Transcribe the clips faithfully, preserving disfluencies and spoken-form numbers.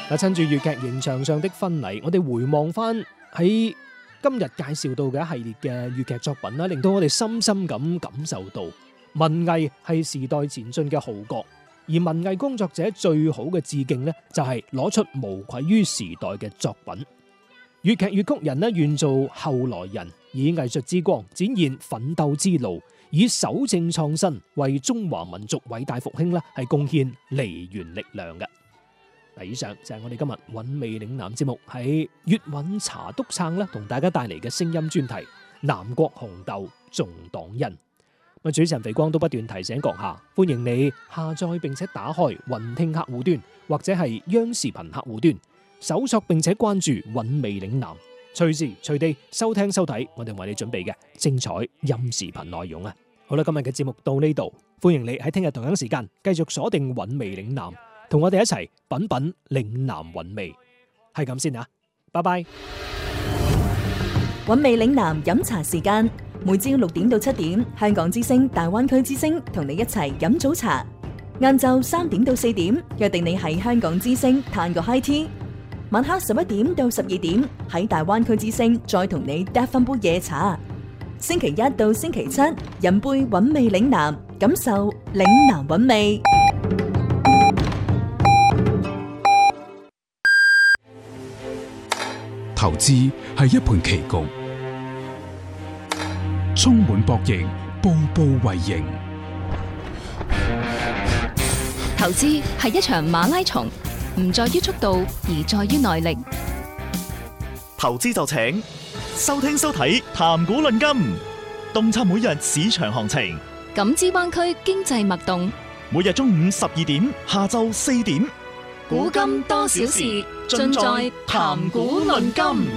嗱，趁住粵劇刑場上的婚禮，我哋回望翻喺今日介紹到嘅一系列嘅粵劇作品啦，令到我哋深深咁感受到文藝係時代前進嘅號角，而文藝工作者最好嘅致敬呢，就係攞出無愧於時代嘅作品。粵劇粵曲人呢，願做後來人，以藝術之光展現奮鬥之路，以守正創新為中華民族偉大復興呢係貢獻梨園力量嘅。嗱，以上就係我哋今日韻味嶺南節目喺粵韻茶篤撐啦，同大家帶嚟嘅聲音專題《南國紅豆仲黨恩》。咁主持人肥光都不斷提醒閣下，歡迎你下載並且打開雲聽客戶端或者係央視頻客戶端，搜索並且關注韻味嶺南，隨時隨地收聽收睇我哋為你準備嘅精彩音視頻內容啊！好啦，今日嘅節目到呢度，歡迎你喺聽日同樣時間繼續鎖定韻味嶺南，同我哋一齊品品嶺南韻味，係咁先啊！拜拜。 韻味嶺南飲茶時間，每朝六點到七點，香港之聲大灣區之聲同你一齊飲早茶。晏晝三點到四點，約定你喺香港之聲嘆個 high tea。晚黑十一點到十二點，喺大灣區之聲再同你嗒翻杯夜茶。星期一到星期七，飲杯韻味嶺南，感受嶺南韻味。 投資係一盤棋局，充滿博弈，步步為營。 投資係一場馬拉松，唔在於速度，而在於耐力。 投資就請收聽收睇談股論金，洞察每日市場行情， 感知灣區經濟脈動。 每日中午十二點，下晝四點， 古今多少事，盡在談股論金。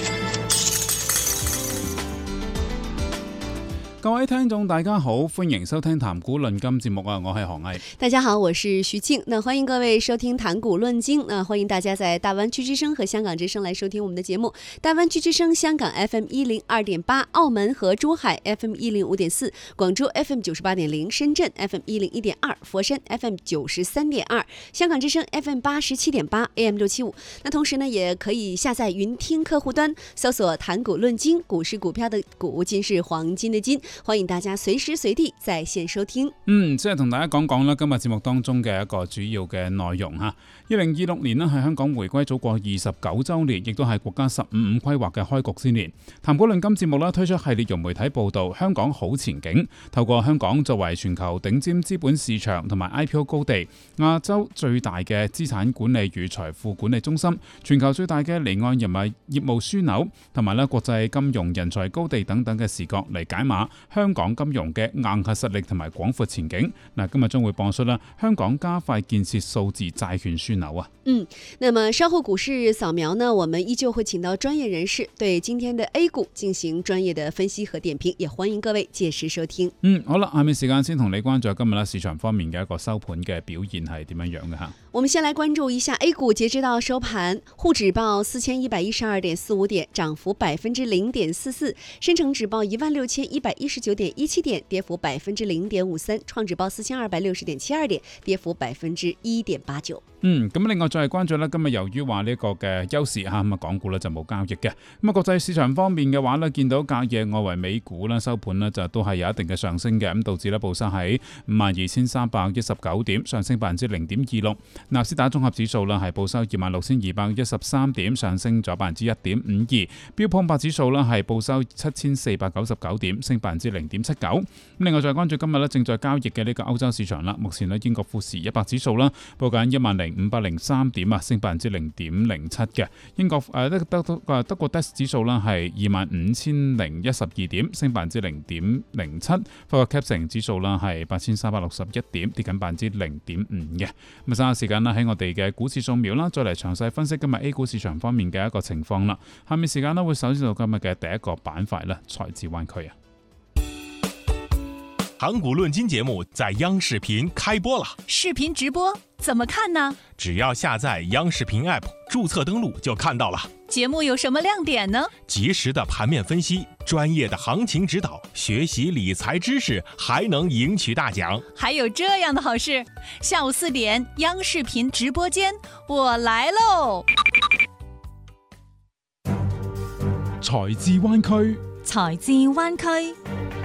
各位聽眾大家好，歡迎收聽談股論金節目啊！我係何毅。 大家好，我是徐靜。那歡迎各位收聽談股論金。那歡迎大家在大灣區之聲和香港之聲來收聽我們的節目。大灣區之聲香港 F M 一零二點八，澳門和珠海 F M 一零五點四，廣州 F M 九十八點零，深圳 F M 一零一點二，佛山 F M 九十三點二，香港之聲 F M 八十七點八 A M 六七五。那同時呢，也可以下載雲聽客戶端，搜索談股論金，股是股票的股，金是黃金的金。歡迎大家隨時隨地在線收聽。 嗯，即係同大家講講啦，今日節目當中嘅一個主要嘅內容吓。二零二六年呢係香港回歸祖國二十九周年，亦都係國家十五五規劃嘅開局之年。談股論金節目呢推出系列融媒體報道香港好前景，透過香港作為全球頂尖資本市場同埋 I P O 高地、亞洲最大嘅資產管理與財富管理中心、全球最大嘅離岸人民幣業務樞紐同埋咧國際金融人才高地等等嘅視角嚟解碼香港金融嘅硬核實力同埋廣闊前景。嗱，今日將會播出啦，香港加快建設數字債券樞紐啊。 嗯，那麼稍後股市掃描呢，我們依舊會請到專業人士對今天的 A 股進行專業的分析和點評，也歡迎各位屆時收聽。 嗯，好啦，下面時間先同你關注今日啦市場方面嘅一個收盤嘅表現係點樣樣嘅吓。 我們先來關注一下 A 股，截至到收盤，滬指報四千一百一十二點四五點，漲幅百分之零點四四；深成指報一萬六千一百一十九點一七點，跌幅百分之零點五三；創指報四千二百六十點七二點，跌幅百分之一點八九。 嗯，咁另外再係關注咧，今日由於話呢個嘅休市吓，咁啊港股咧就冇交易嘅。咁啊國際市場方面嘅話咧，見到隔夜外圍美股啦收盤咧就都係有一定嘅上升嘅，咁導致咧報收喺五萬二千三百一十九點，上升百分之零點二六。納斯達綜合指數啦係報收二萬六千二百一十三點，上升咗百分之一點五二。標普五百指數啦係報收七千四百九十九點，升百分之零點七九。咁另外再關注今日咧正在交易嘅呢個歐洲市場啦，目前咧英國富時一百指數啦報緊一萬零五百零三點啊，升百分之零點零七嘅。英國誒德德德德國 D A X 指數啦係二萬五千零一十二點，升百分之零點零七。法國 C A C 指數啦係八千三百六十一點，跌緊百分之零點五嘅。咁啊，稍後時間啦，喺我哋嘅股市掃描啦，再嚟詳細分析今日 A 股市場方面嘅一個情況啦。下面時間呢會首先到今日嘅第一個板塊啦，財智灣區啊。 談股論金節目在央視頻開播了， 視頻直播怎麼看呢？ 只要下載央視頻 App， 註冊登錄就看到了。 節目有什麼亮點呢？ 及時的盤面分析， 專業的行情指導，學習理財知識，還能贏取大獎。 還有這樣的好事，下午四點央視頻直播間，我來嘍！ 財智灣區， 財智灣區。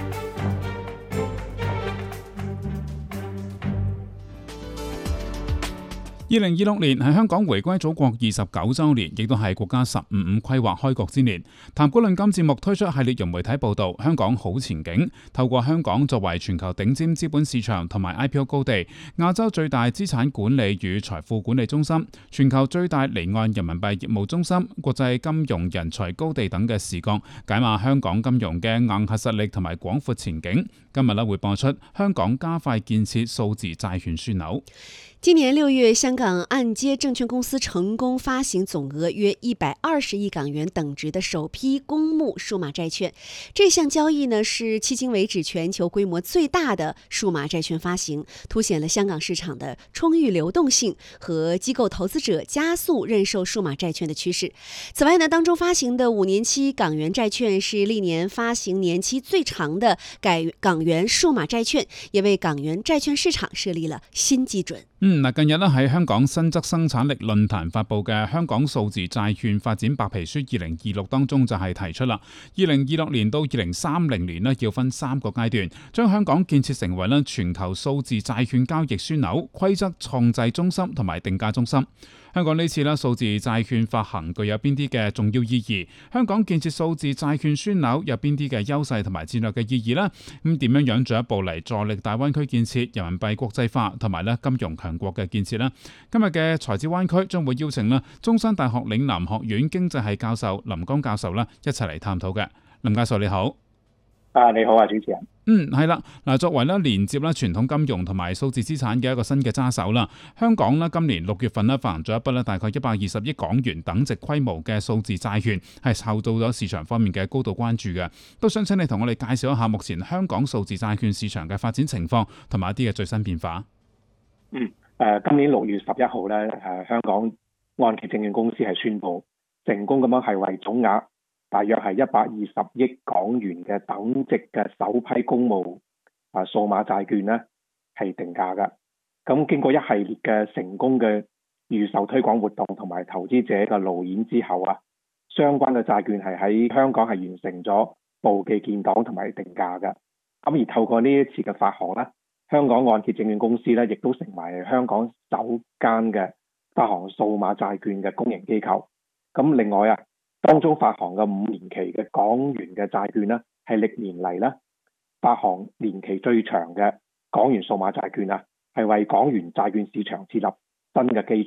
二零二六年係香港回歸祖國二十九周年，亦都係國家十五五規劃開局之年。談股論金節目推出系列融媒體報道，香港好前景。透過香港作為全球頂尖資本市場同埋 I P O 高地、亞洲最大資產管理與財富管理中心、全球最大離岸人民幣業務中心、國際金融人才高地等嘅視角，解碼香港金融嘅硬核實力同埋廣闊前景。今日咧會播出香港加快建設數字債券樞紐。 今年六月，香港按揭證券公司成功發行總額約一百二十億港元等值的首批公募數碼債券。這項交易呢，是迄今為止全球規模最大的數碼債券發行，凸顯了香港市場的充裕流動性和機構投資者加速認售數碼債券的趨勢。此外呢，當中發行的五年期港元債券是歷年發行年期最長的改港元數碼債券，也為港元債券市場設立了新基準。 嗯，嗱，近日咧喺香港新質生產力論壇發布嘅《香港數字債券發展白皮書二零二六》當中就係提出啦，二零二六年到二零三零年咧要分三個階段，將香港建設成為咧全球數字債券交易樞紐、規則創製中心同埋定價中心。香港呢次咧數字債券發行具有邊啲嘅重要意義？香港建設數字債券樞紐有邊啲嘅優勢同埋戰略嘅意義呢？咁點樣樣進一步嚟助力大灣區建設、人民幣國際化同埋咧金融強國嘅建設呢？今日嘅財智灣區將會邀請咧中山大學嶺南學院經濟系教授林江教授咧一齊嚟探討嘅。林教授你好。 啊，你好啊，主持人。 嗯，係啦，嗱，作為咧連接咧傳統金融同埋數字資產嘅一個新嘅揸手啦，香港咧今年六月份咧發行咗一筆咧大概一百二十億港元等值規模嘅數字債券，係受到咗市場方面嘅高度關注嘅。都想請你同我哋介紹一下目前香港數字債券市場嘅發展情況同埋一啲嘅最新變化。 嗯，誒、呃，今年六月十一號咧，誒、呃，香港按揭證券公司係宣布成功咁樣係為總額大約係一百二十億港元嘅等值嘅首批公募啊數碼債券咧係定價嘅。咁經過一系列嘅成功嘅預售推廣活動同埋投資者嘅路演之後啊，相關嘅債券係喺香港係完成咗簿記建檔同埋定價嘅。咁而透過呢一次嘅發行咧，香港按揭證券公司咧亦都成為香港首間嘅發行數碼債券嘅公營機構。咁另外啊，當中發行嘅五年期嘅港元嘅債券呢，係歷年嚟呢發行年期最長嘅港元數碼債券啊，係為港元債券市場設立新嘅基